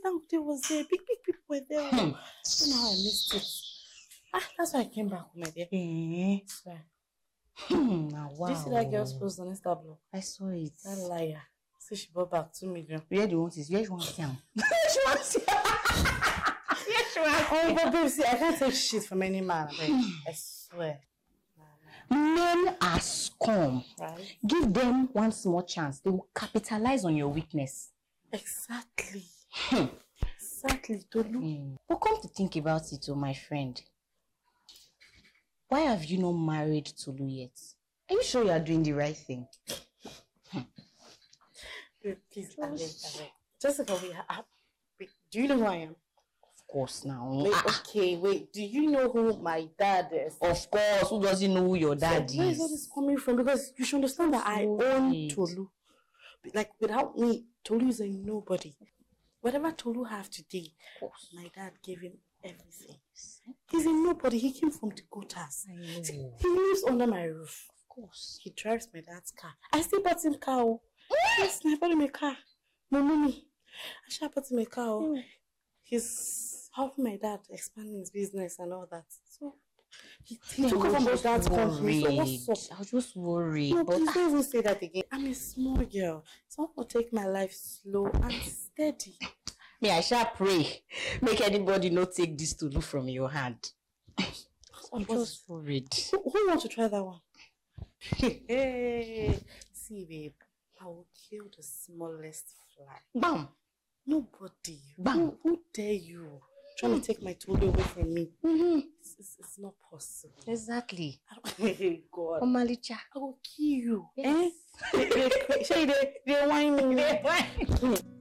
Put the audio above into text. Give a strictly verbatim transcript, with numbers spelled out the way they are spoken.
Dangote was there. Big, big people were there. Hmm. I don't know how I missed it. Ah, that's why I came back with my dear. Eh? Swear. Hmm, wow. Did you see that girl's post on Instablog? I saw it. That liar. So she bought back two million. Where do you want this? Where do you want to see him? Where do you want to see him? Yes, you want. Oh, but babe, see, I can't take shit from any man. I swear. Men are scum. Right? Give them one small chance. They will capitalize on your weakness. Exactly. Exactly, Tolu. Mm. But come to think about it, oh my friend. Why have you not married Tolu yet? Are you sure you are doing the right thing? Babe, please, I beg, I beg. Jessica, we have. Wait, do you know who I am? Of course, now. Wait, ah. okay, wait. Do you know who my dad is? Of course. Who doesn't know who your dad so, is? Where is all this coming from? Because you should understand that I own Tolu. Like, without me, Tolu is a nobody. Whatever Tolu have today, my dad gave him everything. He's a nobody. He came from the gutters. He lives under my roof. Of course. He drives my dad's car. I still bought him a car. Yes, I bought him a car. My mommy. I should have bought him a car. Mm. He's helping my dad expanding his business and all that. So he, he yeah, took over my dad's company. So what's up? I was just worried. No, but please don't even say that again. I'm a small girl. So I'm going to take my life slow and steady. Me, I shall pray. Make anybody not take this Tolu from your hand. I'm just worried. Who, who wants to try that one? Hey, see, babe, I will kill the smallest fly. Bam! Nobody. Bam! Who, who dare you? Trying mm. to take my Tolu away from me. Mm-hmm. It's, it's, it's not possible. Exactly. Hey, God. Omalicha. I will kill you. Yes. Eh? they, they, they, they, they whine me. They whine.